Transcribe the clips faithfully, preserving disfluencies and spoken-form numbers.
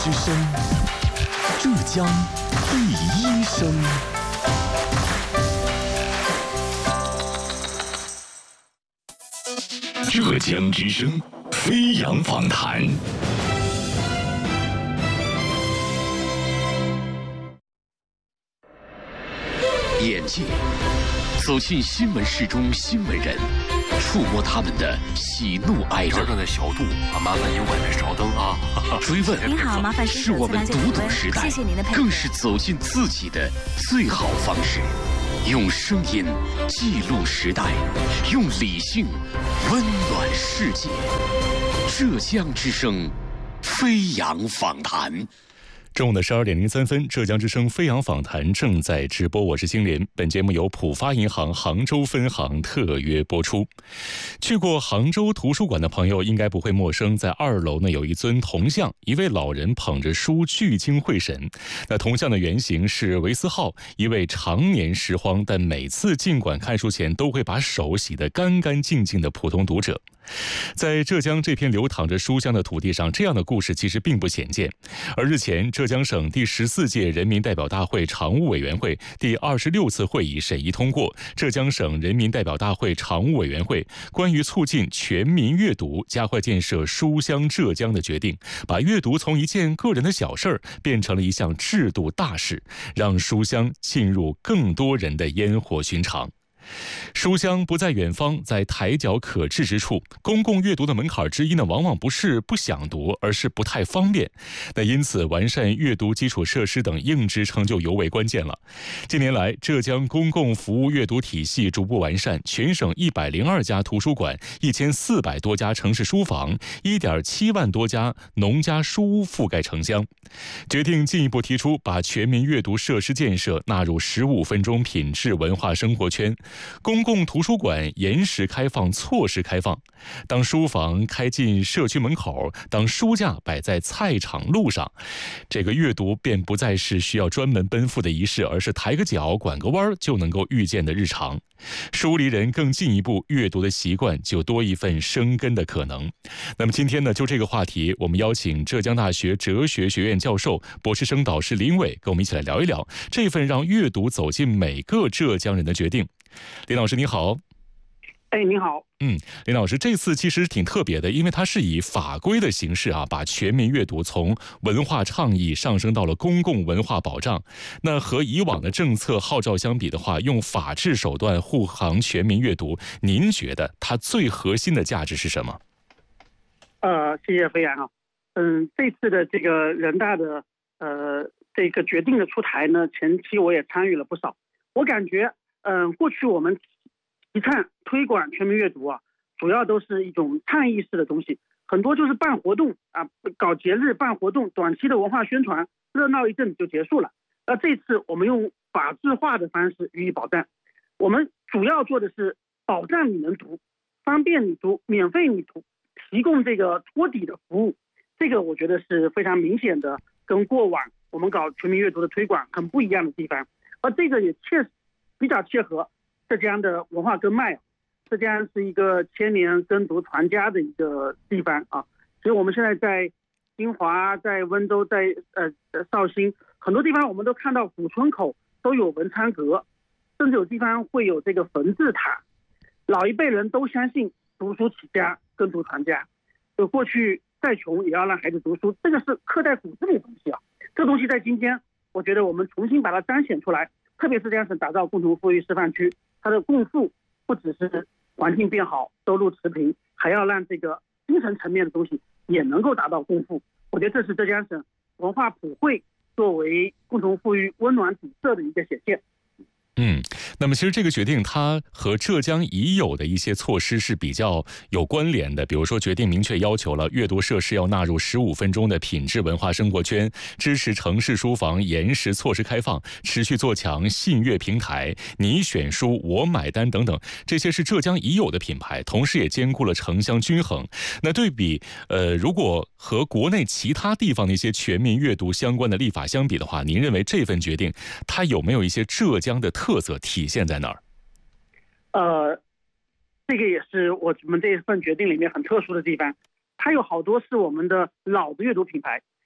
之声，浙江第一声。浙江之声飞扬访谈。眼界走进新闻室中新闻人，触摸他们的喜怒哀乐。 刚才小度啊，麻烦您外面稍等啊。 追问您好，麻烦是我们读懂时代， 谢谢您的配合， 更是走进自己的最好方式。用声音记录时代，用理性温暖世界。浙江之声飞扬访谈。 中午的十二点零三分，浙江之声飞扬访谈正在直播，我是金莲。本节目由浦发银行杭州分行特约播出。去过杭州图书馆的朋友应该不会陌生，在二楼呢有一尊铜像，一位老人捧着书聚精会神。那铜像的原型是维斯浩，一位常年拾荒但每次进馆看书前都会把手洗得干干净净的普通读者。在浙江这片流淌着书香的土地上，这样的故事其实并不鲜见。而日前，浙江省第十四届人民代表大会常务委员会第二十六次会议审议通过浙江省人民代表大会常务委员会关于促进全民阅读、加快建设书香浙江的决定，把阅读从一件个人的小事儿变成了一项制度大事，让书香进入更多人的烟火寻常。书香不在远方，在抬脚可至之处。公共阅读的门槛之一呢，往往不是不想读，而是不太方便。那因此，完善阅读基础设施等硬支撑就尤为关键了。近年来，浙江公共服务阅读体系逐步完善，全省一百零二家图书馆、一千四百多家城市书房、一点七万多家农家书屋覆盖城乡。决定进一步提出，把全民阅读设施建设纳入十五分钟品质文化生活圈。公共图书馆延时开放、错时开放，当书房开进社区门口，当书架摆在菜场路上，这个阅读便不再是需要专门奔赴的仪式，而是抬个脚、拐个弯就能够遇见的日常。书离人更进一步，阅读的习惯就多一份生根的可能。那么今天呢，就这个话题，我们邀请浙江大学哲学学院教授、博士生导师林伟，跟我们一起来聊一聊这份让阅读走进每个浙江人的决定。林老师你好。 哎，你好。 嗯，林老师，这次其实挺特别的，因为它是以法规的形式啊，把全民阅读从文化倡议上升到了公共文化保障。那和以往的政策号召相比的话，用法治手段护航全民阅读，您觉得它最核心的价值是什么？ 呃，谢谢飞扬啊。嗯，这次的这个人大的呃这个决定的出台呢，前期我也参与了不少。我感觉，嗯、呃，过去我们提倡推广全民阅读啊，主要都是一种倡议式的东西，很多就是办活动啊，搞节日办活动，短期的文化宣传，热闹一阵就结束了。而这次我们用法制化的方式予以保障，我们主要做的是保障你能读，方便你读，免费你读，提供这个托底的服务。这个我觉得是非常明显的，跟过往我们搞全民阅读的推广很不一样的地方。而这个也切比较切合浙江的文化根脉。浙江是一个千年耕读传家的一个地方啊，所以我们现在在金华、在温州、在呃绍兴很多地方，我们都看到古村口都有文昌阁，甚至有地方会有这个坟字塔。老一辈人都相信读书起家、耕读传家，就过去再穷也要让孩子读书，这个是刻在骨子里的东西啊。这东西在今天，我觉得我们重新把它彰显出来，特别是这样是打造共同富裕示范区，它的共富不只是环境变好、收入持平，还要让这个精神层面的东西也能够达到共富。我觉得这是浙江省文化普惠作为共同富裕温暖底色的一个显现。 嗯，那么其实这个决定它和浙江已有的一些措施是比较有关联的，比如说决定明确要求了阅读设施要纳入十五分钟的品质文化生活圈，支持城市书房延时错时开放，持续做强信阅平台，你选书我买单等等，这些是浙江已有的品牌，同时也兼顾了城乡均衡。那对比呃，如果和国内其他地方的一些全民阅读相关的立法相比的话，您认为这份决定它有没有一些浙江的特色体现在哪儿？ 呃，这个也是我们这份决定里面很特殊的地方，它有好多是我们的老的阅读品牌，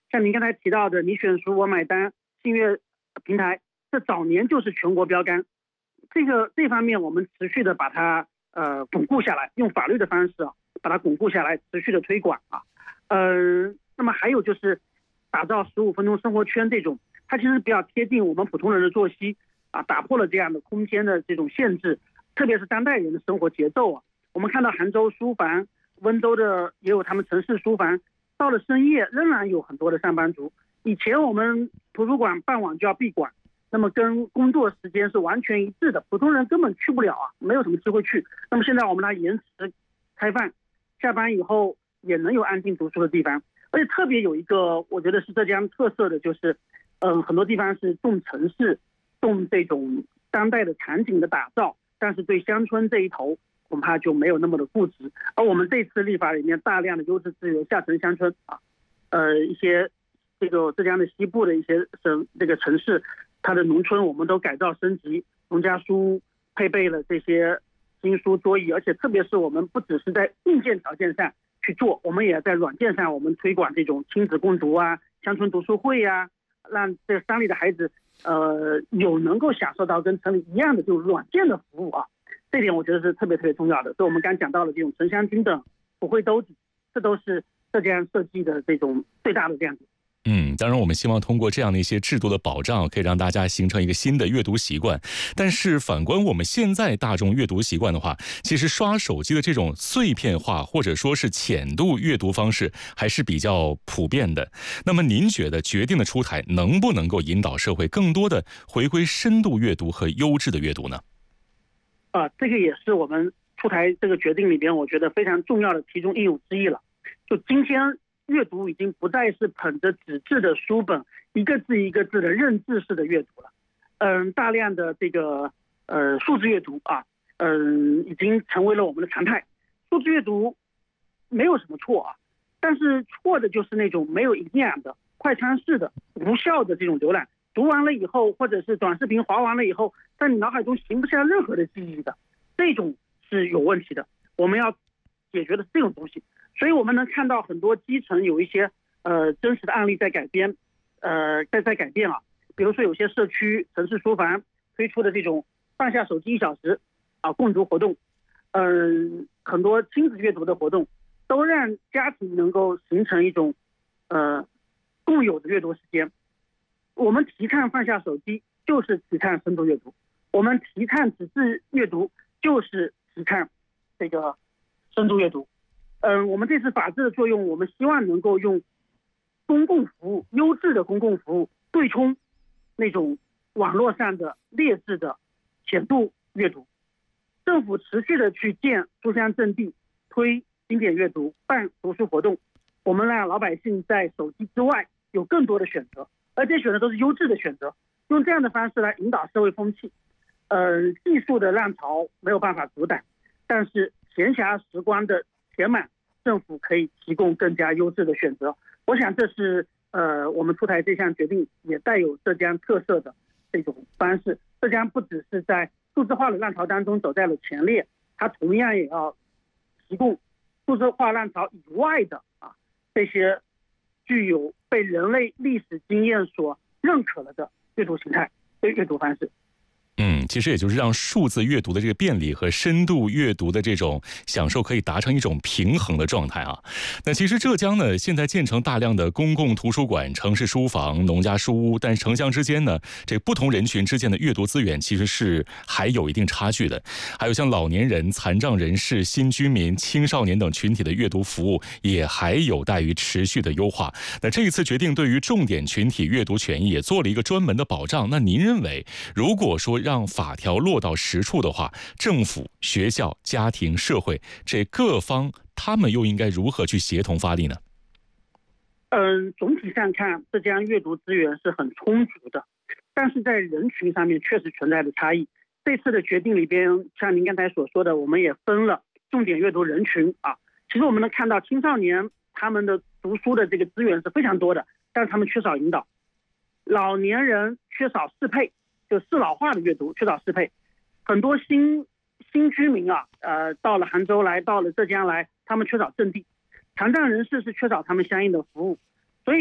像您刚才提到的你选书我买单信阅平台，这早年就是全国标杆，这个这方面我们持续的把它呃巩固下来，用法律的方式啊把它巩固下来，持续的推广啊。呃，那么还有就是打造十五分钟生活圈这种，它其实比较贴近我们普通人的作息啊，打破了这样的空间的这种限制，特别是当代人的生活节奏啊。我们看到杭州书房、温州的也有他们城市书房，到了深夜仍然有很多的上班族。以前我们图书馆傍晚就要闭馆，那么跟工作时间是完全一致的，普通人根本去不了啊，没有什么机会去。那么现在我们来延迟开放，下班以后也能有安静读书的地方。而且特别有一个我觉得是浙江特色的，就是嗯，很多地方是重城市重这种当代的场景的打造，但是对乡村这一头恐怕就没有那么的固执。而我们这次立法里面大量的优质资源，下沉乡村啊，呃一些这个浙江的西部的一些省这个城市，它的农村我们都改造升级，农家书屋配备了这些新书桌椅，而且特别是我们不只是在硬件条件上去做，我们也在软件上我们推广这种亲子共读啊、乡村读书会啊，让这山里的孩子呃有能够享受到跟城里一样的这种软件的服务啊，这点我觉得是特别特别重要的。所以我们刚讲到了这种城乡均等、普惠兜底，这都是浙江设计的这种最大的亮点。 嗯，当然我们希望通过这样的一些制度的保障，可以让大家形成一个新的阅读习惯。但是反观我们现在大众阅读习惯的话，其实刷手机的这种碎片化或者说是浅度阅读方式还是比较普遍的。那么您觉得决定的出台能不能够引导社会更多的回归深度阅读和优质的阅读呢？ 啊，这个也是我们出台这个决定里边我觉得非常重要的其中应有之义了。就今天阅读已经不再是捧着纸质的书本一个字一个字的认字式的阅读了，嗯，大量的这个呃数字阅读啊，嗯，已经成为了我们的常态。数字阅读没有什么错啊，但是错的就是那种没有营养的、快餐式的、无效的这种浏览。读完了以后，或者是短视频滑完了以后，在你脑海中形不下任何的记忆的，这种是有问题的。我们要解决的是这种东西。所以我们能看到很多基层有一些呃真实的案例在改编，呃在在改变啊。比如说有些社区城市书房推出的这种放下手机一小时啊共读活动，嗯、呃，很多亲子阅读的活动，都让家庭能够形成一种呃共有的阅读时间。我们提倡放下手机，就是提倡深度阅读；我们提倡纸质阅读，就是提倡这个深度阅读。嗯、呃，我们这次法治的作用，我们希望能够用公共服务、优质的公共服务对冲那种网络上的劣质的浅度阅读。政府持续的去建书香阵地，推经典阅读，办读书活动，我们让老百姓在手机之外有更多的选择，而这些选择都是优质的选择。用这样的方式来引导社会风气。呃，技术的浪潮没有办法阻挡，但是闲暇时光的填满，政府可以提供更加优质的选择。我想这是呃我们出台这项决定也带有浙江特色的这种方式。浙江不只是在数字化的浪潮当中走在了前列，它同样也要提供数字化浪潮以外的啊这些具有被人类历史经验所认可了的阅读形态、阅读方式。 嗯，其实也就是让数字阅读的这个便利和深度阅读的这种享受可以达成一种平衡的状态啊。那其实浙江呢，现在建成大量的公共图书馆、城市书房、农家书屋，但是城乡之间呢，这不同人群之间的阅读资源其实是还有一定差距的。还有像老年人、残障人士、新居民、青少年等群体的阅读服务也还有待于持续的优化。那这一次决定对于重点群体阅读权益也做了一个专门的保障。那您认为，如果说让法条落到实处的话，政府、学校、家庭、社会这各方，他们又应该如何去协同发力呢？ 嗯，总体上看，浙江阅读资源是很充足的，但是在人群上面确实存在的差异。这次的决定里边，像您刚才所说的，我们也分了重点阅读人群啊。其实我们能看到青少年他们的读书的这个资源是非常多的，但是他们缺少引导。老年人缺少适配。就适老化的阅读缺少适配，很多新新居民啊，呃，到了杭州来，到了浙江来，他们缺少阵地，残障人士是缺少他们相应的服务，所以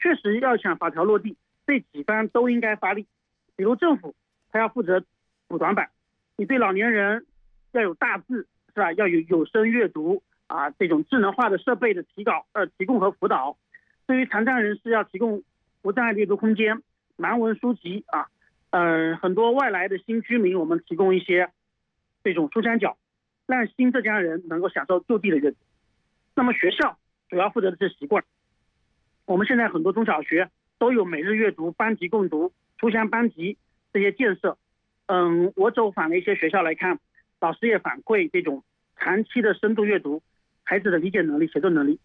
确实要想法条落地，这几方都应该发力。比如政府，他要负责补短板，你对老年人要有大字是吧？要有有声阅读啊，这种智能化的设备的提高呃提供和辅导。对于残障人士要提供无障碍阅读空间、盲文书籍啊，呃，很多外来的新居民，我们提供一些这种书香角，让新浙江人能够享受就地的阅读。那么学校主要负责的是习惯，我们现在很多中小学都有每日阅读、班级共读、书香班级这些建设。嗯，我走访了一些学校来看，老师也反馈这种长期的深度阅读，孩子的理解能力、写作能力